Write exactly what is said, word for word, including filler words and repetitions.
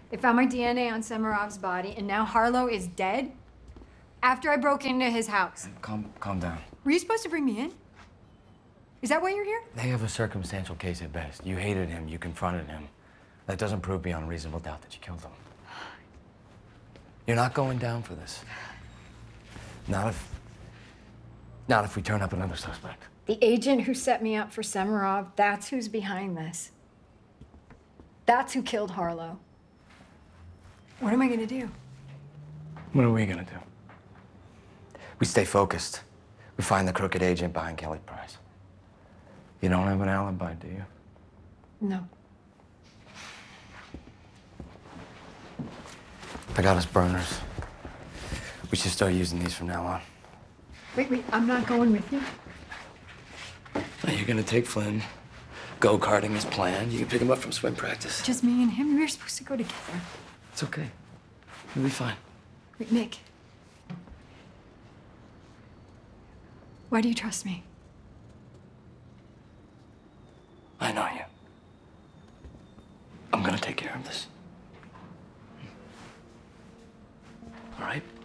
They found my D N A on Semirov's body, and now Harlow is dead? After I broke into his house. Calm, calm down. Were you supposed to bring me in? Is that why you're here? They have a circumstantial case at best. You hated him, you confronted him. That doesn't prove beyond reasonable doubt that you killed him. You're not going down for this. Not if... Not if we turn up another suspect. The agent who set me up for Semirov, that's who's behind this. That's who killed Harlow. What am I gonna do? What are we gonna do? We stay focused. We find the crooked agent behind Kelly Price. You don't have an alibi, do you? No. I got us burners. We should start using these from now on. Wait, wait, I'm not going with you. Now you're gonna take Flynn, go-karting as planned. You can pick him up from swim practice. Just me and him. We were supposed to go together. It's okay. You'll be fine. Wait, Nick. Why do you trust me? I know you. I'm gonna take care of this. All right?